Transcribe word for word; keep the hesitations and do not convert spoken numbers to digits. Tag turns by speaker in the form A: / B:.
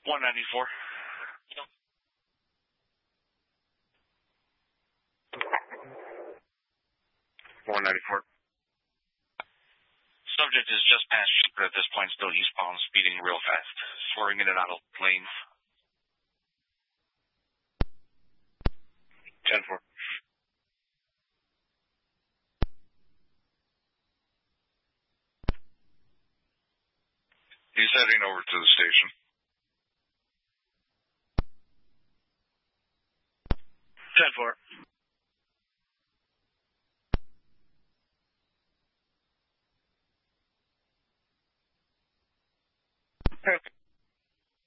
A: one ninety-four. one ninety-four. Subject is just past Shepherd at this point, still eastbound, speeding real fast, swerving in and out of lanes. ten four. He's heading over to the station. ten four.